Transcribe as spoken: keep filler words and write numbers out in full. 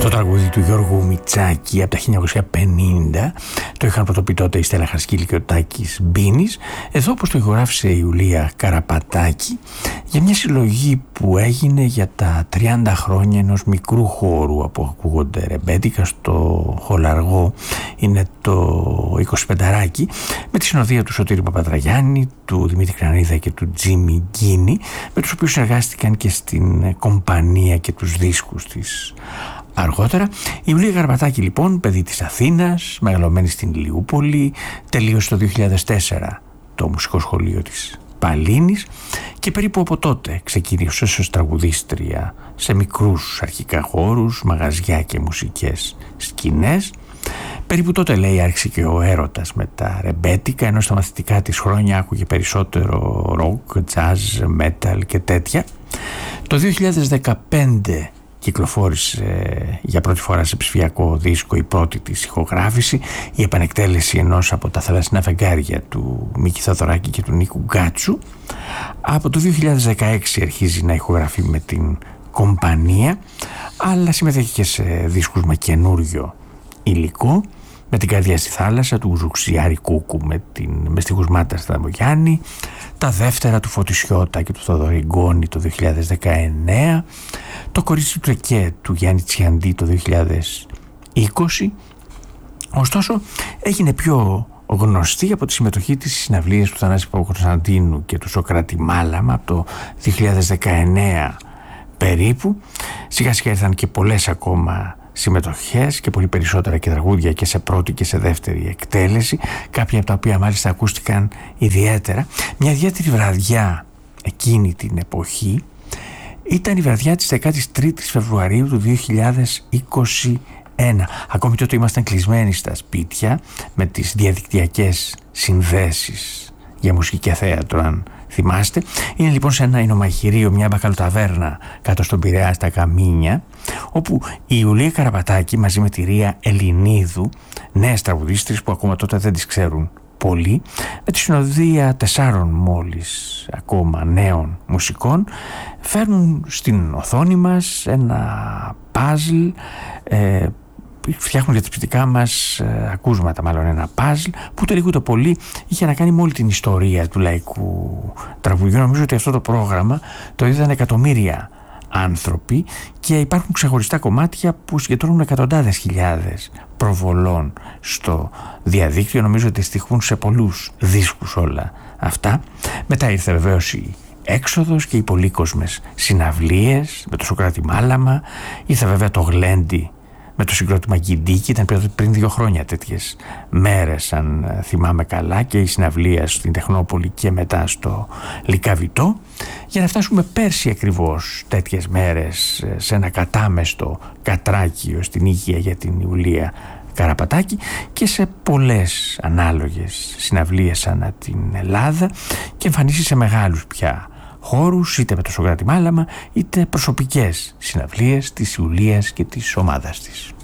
Το τραγούδι του Γιώργου Μητσάκη από τα χίλια εννιακόσια πενήντα το είχαν πρωτοποιεί τότε η Στέλλα Χαρσκίλη και ο Τάκης Μπίνης. Εδώ όπως το ηχογράφησε η Ιουλία Καραπατάκη για μια συλλογή που έγινε για τα τριάντα χρόνια ενός μικρού χώρου από ακούγονται ρεμπέτικα στο Χολαργό, είναι το εικοσιπενταράκι, με τη συνοδεία του Σωτήρη Παπαδραγιάννη, του Δημήτρη Κρανίδα και του Τζίμι Γκίνη, με τους οποίους συνεργάστηκαν και στην κομπανία και τους δίσκους της αργότερα. Η Ιουλία Καραπατάκη λοιπόν, παιδί της Αθήνας, μεγαλωμένη στην Ηλιούπολη, τελείωσε το δύο χιλιάδες τέσσερα το μουσικό σχολείο της Παλίνης και περίπου από τότε ξεκίνησε ως τραγουδίστρια σε μικρούς αρχικά χώρους, μαγαζιά και μουσικές σκηνές. Περίπου τότε, λέει, άρχισε και ο έρωτας με τα ρεμπέτικα, ενώ στα μαθητικά της χρόνια άκουγε περισσότερο rock, jazz, metal και τέτοια. Το δύο χιλιάδες δεκαπέντε κυκλοφόρησε για πρώτη φορά σε ψηφιακό δίσκο η πρώτη της ηχογράφηση, η επανεκτέλεση ενός από τα θαλασσινά φεγγάρια του Μίκη Θοδωράκη και του Νίκου Γκάτσου. Από το δύο χιλιάδες δεκαέξι αρχίζει να ηχογραφεί με την κομπανία, αλλά συμμετέχει και σε δίσκους με καινούριο υλικό, με την Καρδιά στη θάλασσα του Ζουξιάρη Κούκου, με, την, με στίχους Μάτα Σταμογιάννη, τα δεύτερα του Φωτισιώτα και του Θοδωρή Γκόνη το δύο χιλιάδες δεκαεννέα, το Κορίτσι του Εκέ του Γιάννη Τσιαντή το δύο χιλιάδες είκοσι. Ωστόσο έγινε πιο γνωστή από τη συμμετοχή της στις συναυλίες του Θανάση Παπακοσταντίνου και του Σοκράτη Μάλαμα από το δύο χιλιάδες δεκαεννέα περίπου. Σιγά σιγά ήρθαν και πολλές ακόμα συμμετοχές και πολύ περισσότερα και τραγούδια και σε πρώτη και σε δεύτερη εκτέλεση, κάποια από τα οποία μάλιστα ακούστηκαν ιδιαίτερα. Μια ιδιαίτερη βραδιά εκείνη την εποχή ήταν η βραδιά της δεκάτης τρίτης Φεβρουαρίου του δύο χιλιάδες είκοσι ένα. Ακόμη τότε ήμασταν κλεισμένοι στα σπίτια με τις διαδικτυακές συνδέσεις για μουσική και θέατρο, αν θυμάστε. Είναι λοιπόν σε ένα εινομαχηρίο, μια μπακαλοταβέρνα κάτω στον Πειραιά στα Καμίνια, όπου η Ιουλία Καραπατάκη μαζί με τη Ρία Ελληνίδου, νέες τραγουδίστρες που ακόμα τότε δεν τις ξέρουν πολύ, με τη συνοδεία τεσσάρων μόλις ακόμα νέων μουσικών, φέρνουν στην οθόνη μας ένα παζλ, ε, φτιάχνουν για τα ψηφιτικά μας ε, ακούσματα, μάλλον ένα παζλ που το λίγο το πολύ είχε να κάνει με όλη την ιστορία του λαϊκού τραγουδιού. Νομίζω ότι αυτό το πρόγραμμα το είδαν εκατομμύρια άνθρωποι και υπάρχουν ξεχωριστά κομμάτια που συγκεντρώνουν εκατοντάδες χιλιάδες προβολών στο διαδίκτυο. Νομίζω ότι στοιχούν σε πολλούς δίσκους όλα αυτά. Μετά ήρθε βεβαίως η έξοδος και οι πολύκοσμες συναυλίες με το Σοκράτη Μάλαμα. Ήρθε βέβαια το Γλέντι με το συγκρότημα Γκιντίκι, ήταν πριν δύο χρόνια τέτοιες μέρες αν θυμάμαι καλά, και η συναυλία στην Τεχνόπολη και μετά στο Λυκαβητό, για να φτάσουμε πέρσι ακριβώς τέτοιες μέρες σε ένα κατάμεστο Κατράκιο στην Ήγια για την Ιουλία Καραπατάκη και σε πολλές ανάλογες συναυλίες ανά την Ελλάδα και εμφανίσεις σε μεγάλους πια χώρους, είτε με το Σοκράτη Μάλαμα είτε προσωπικές συναυλίες της Ιουλίας και της ομάδας της.